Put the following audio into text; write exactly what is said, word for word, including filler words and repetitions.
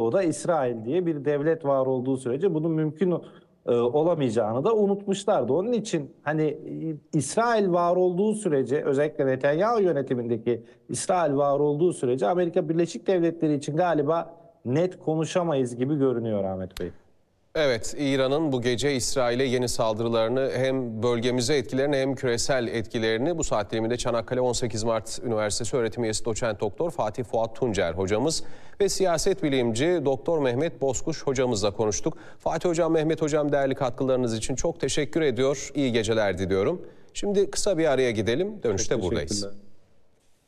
Doğu'da İsrail diye bir devlet var olduğu sürece bunun mümkün e, olamayacağını da unutmuşlardı. Onun için hani e, İsrail var olduğu sürece, özellikle Netanyahu yönetimindeki İsrail var olduğu sürece Amerika Birleşik Devletleri için galiba net konuşamayız gibi görünüyor Ahmet Bey. Evet, İran'ın bu gece İsrail'e yeni saldırılarını, hem bölgemize etkilerini hem küresel etkilerini bu saat diliminde Çanakkale on sekiz Mart Üniversitesi öğretim üyesi doçent doktor Fatih Fuat Tuncer hocamız ve siyaset bilimci doktor Mehmet Bozkuş hocamızla konuştuk. Fatih hocam, Mehmet hocam, değerli katkılarınız için çok teşekkür ediyor. İyi geceler diliyorum. Şimdi kısa bir araya gidelim. Dönüşte buradayız.